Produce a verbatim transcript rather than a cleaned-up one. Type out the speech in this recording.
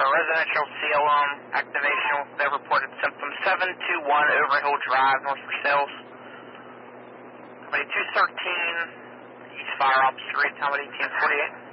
a residential C L M activation with their reported symptoms. seven two one Overhill Drive, North Versailles. Company two thirteen, East Fire Ops three, Company ten forty-eight.